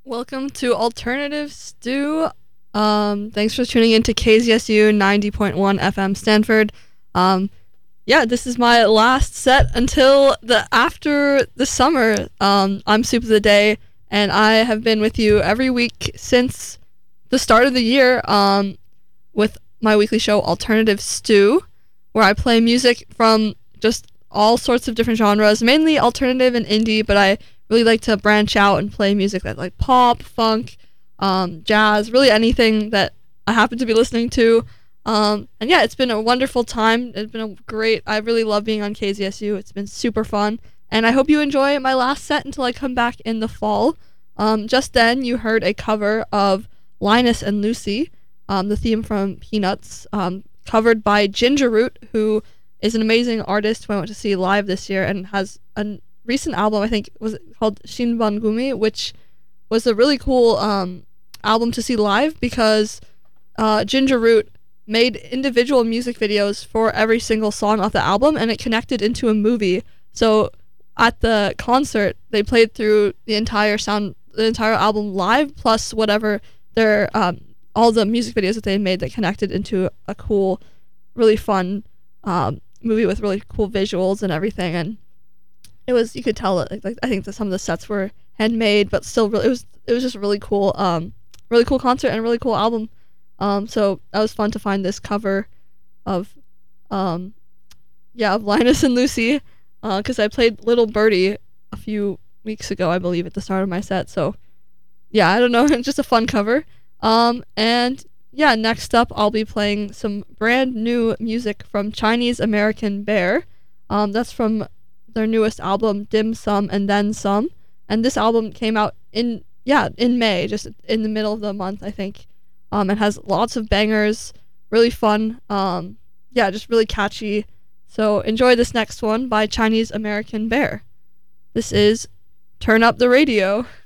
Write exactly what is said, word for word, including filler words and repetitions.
Welcome to Alternative Stew. Um, thanks for tuning in to K Z S U ninety point one F M Stanford. Um, yeah, this is my last set until the after the summer. Um, I'm Soup of the Day, and I have been with you every week since the start of the year um, with my weekly show Alternative Stew, where I play music from just all sorts of different genres, mainly alternative and indie, but I really like to branch out and play music that like pop, funk, um, jazz, really anything that I happen to be listening to. Um, and yeah, it's been a wonderful time. It's been a great, I really love being on K Z S U. It's been super fun. And I hope you enjoy my last set until I come back in the fall. Um, just then, you heard a cover of Linus and Lucy, um, the theme from Peanuts, um, covered by Ginger Root, who is an amazing artist who I went to see live this year and has a recent album, I think, was called Shinbangumi, which was a really cool um, album to see live because uh, Ginger Root made individual music videos for every single song off the album, and it connected into a movie. So at the concert, they played through the entire sound, the entire album live, plus whatever their um, all the music videos that they made that connected into a cool, really fun um, movie with really cool visuals and everything. And it was, you could tell that, like, like I think that some of the sets were handmade, but still really, it was it was just a really cool, um, really cool concert and a really cool album. Um, so that was fun to find this cover of, um, yeah, of Linus and Lucy, because uh, I played Little Birdie a few weeks ago, I believe, at the start of my set. So yeah, I don't know, it's just a fun cover. Um, and yeah, next up I'll be playing some brand new music from Chinese American Bear. Um, that's from their newest album, Dim Sum and Then Some. And this album came out in, yeah, in May, just in the middle of the month, I think. Um, it has lots of bangers, really fun, um, yeah, just really catchy. So enjoy this next one by Chinese American Bear. This is Turn Up the Radio.